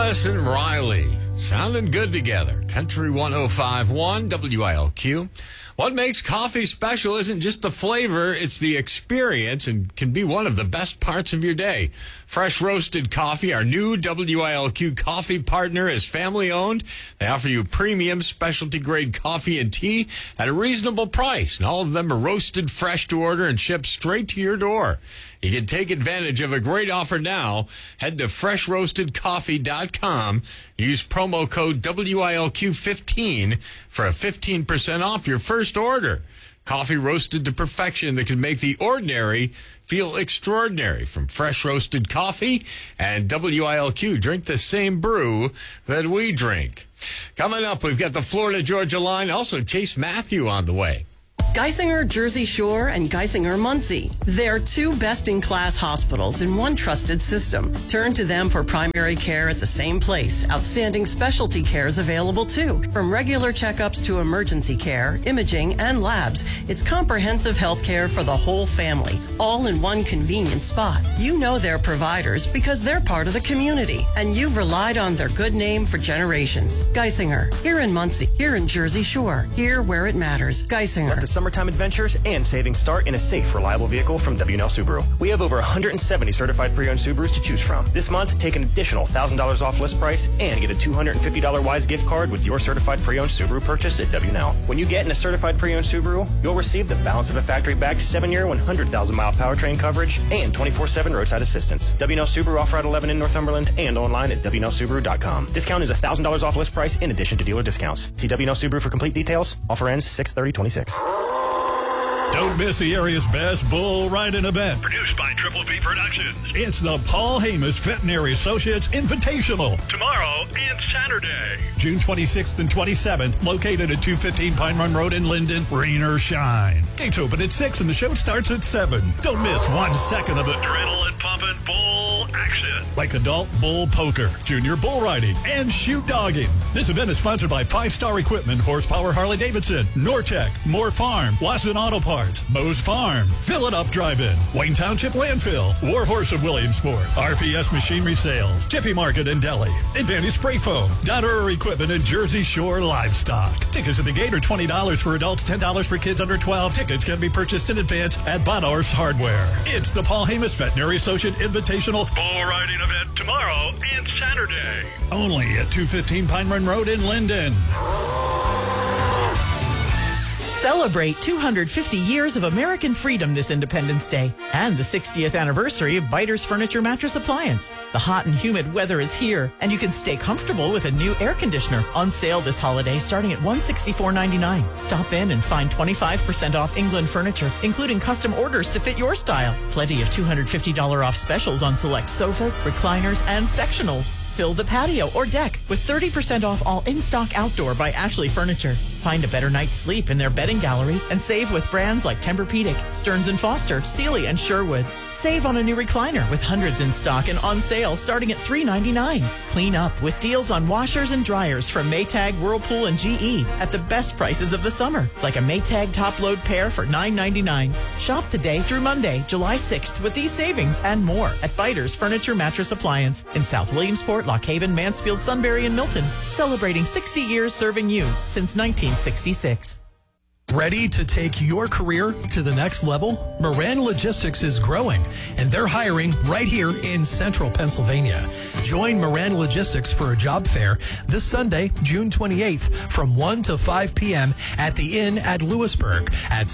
Ellis and Riley, sounding good together. Country 105.1 WILQ. What makes coffee special isn't just the flavor, it's the experience and can be one of the best parts of your day. Fresh Roasted Coffee, our new WILQ coffee partner, is family owned. They offer you premium specialty grade coffee and tea at a reasonable price. And all of them are roasted fresh to order and shipped straight to your door. You can take advantage of a great offer now. Head to freshroastedcoffee.com. Use promo code WILQ15 for a 15% off your first order. Coffee roasted to perfection that can make the ordinary feel extraordinary. From Fresh Roasted Coffee and WILQ, drink the same brew that we drink. Coming up, we've got the Florida-Georgia line. Also, Chase Matthew on the way. Geisinger Jersey Shore and Geisinger Muncie. They're two best-in-class hospitals in one trusted system. Turn to them for primary care at the same place. Outstanding specialty care is available too. From regular checkups to emergency care, imaging, and labs, it's comprehensive health care for the whole family, all in one convenient spot. You know their providers because they're part of the community, and you've relied on their good name for generations. Geisinger, here in Muncie, here in Jersey Shore, here where it matters. Geisinger. Let the summertime adventures and savings start in a safe, reliable vehicle from W&L Subaru. We have over 170 certified pre-owned Subarus to choose from. This month, take an additional $1,000 off list price and get a $250 Wise gift card with your certified pre-owned Subaru purchase at W&L. When you get in a certified pre-owned Subaru, you'll receive the balance of a factory-backed 7-year, 100,000-mile powertrain coverage and 24/7 roadside assistance. W&L Subaru off Route 11 in Northumberland and online at WNLSubaru.com. Discount is $1,000 off list price in addition to dealer discounts. See W&L Subaru for complete details. Offer ends 6/30/26. Don't miss the area's best bull riding event. Produced by Triple P Productions. It's the Paul Hamas Veterinary Associates Invitational. Tomorrow and Saturday. June 26th and 27th, located at 215 Pine Run Road in Linden, rain or shine. Gates open at 6 and the show starts at 7. Don't miss 1 second of the adrenaline-pumping bull action. Like adult bull poker, junior bull riding, and shoot dogging. This event is sponsored by 5-Star Equipment, Horsepower Harley-Davidson, Nortec, Moore Farm, Watson Auto Parts, Moe's Farm, Fill It Up Drive-In, Wayne Township Landfill, Warhorse of Williamsport, RPS Machinery Sales, Jiffy Market in Delhi, Advantage Spray Foam, Dotterer Equipment, and Jersey Shore Livestock. Tickets at the gate are $20 for adults, $10 for kids under 12. Tickets can be purchased in advance at Bonhorse Hardware. It's the Paul Hamas Veterinary Associate Invitational Bull Riding Event tomorrow and Saturday. Only at 215 Pine Run Road in Linden. Celebrate 250 years of American freedom this Independence Day and the 60th anniversary of Biters Furniture Mattress Appliance. The hot and humid weather is here, and you can stay comfortable with a new air conditioner on sale this holiday starting at $164.99. Stop in and find 25% off England furniture, including custom orders to fit your style. Plenty of $250 off specials on select sofas, recliners, and sectionals. Fill the patio or deck with 30% off all in-stock outdoor by Ashley Furniture. Find a better night's sleep in their bedding gallery and save with brands like Tempur-Pedic, Stearns & Foster, Sealy, and Sherwood. Save on a new recliner with hundreds in stock and on sale starting at $399. Clean up with deals on washers and dryers from Maytag, Whirlpool, and GE at the best prices of the summer, like a Maytag top-load pair for $9.99. Shop today through Monday, July 6th with these savings and more at Biters Furniture Mattress Appliance in South Williamsport, Lock Haven, Mansfield, Sunbury, and Milton, celebrating 60 years serving you since 1966. Ready to take your career to the next level? Moran Logistics is growing, and they're hiring right here in central Pennsylvania. Join Moran Logistics for a job fair this Sunday, June 28th from 1 to 5 p.m. at the Inn at Lewisburg at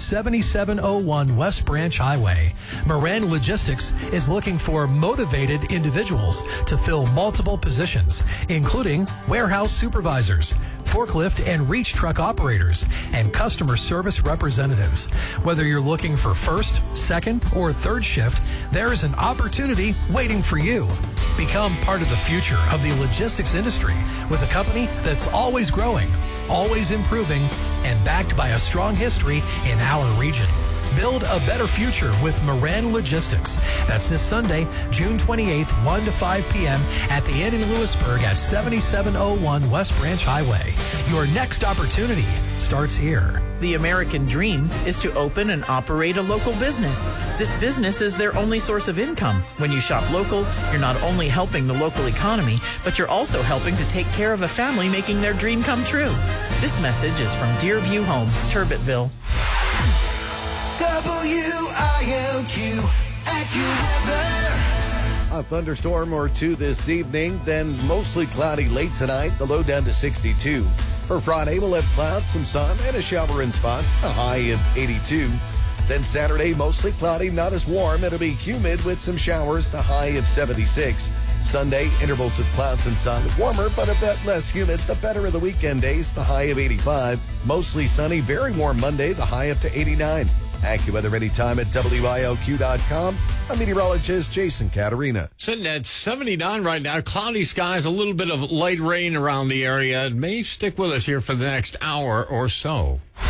7701 West Branch Highway. Moran Logistics is looking for motivated individuals to fill multiple positions, including warehouse supervisors, forklift and reach truck operators, and customer service representatives. Whether you're looking for first, second, or third shift, there is an opportunity waiting for you. Become part of the future of the logistics industry with a company that's always growing, always improving, and backed by a strong history in our region. Build a better future with Moran Logistics. That's this Sunday, June 28th, 1 to 5 p.m. at the Inn in Lewisburg at 7701 West Branch Highway. Your next opportunity starts here. The American dream is to open and operate a local business. This business is their only source of income. When you shop local, you're not only helping the local economy, but you're also helping to take care of a family making their dream come true. This message is from Deerview Homes, Turbitville. WILQ AccuWeather. A thunderstorm or two this evening, then mostly cloudy late tonight, the low down to 62. For Friday, we'll have clouds, some sun, and a shower in spots, a high of 82. Then Saturday, mostly cloudy, not as warm. It'll be humid with some showers, the high of 76. Sunday, intervals of clouds and sun, warmer but a bit less humid. The better of the weekend days, the high of 85. Mostly sunny, very warm Monday, the high up to 89. AccuWeather anytime at WILQ.com. I'm meteorologist Jason Caterina. Sitting at 79 right now. Cloudy skies, a little bit of light rain around the area. It may stick with us here for the next hour or so.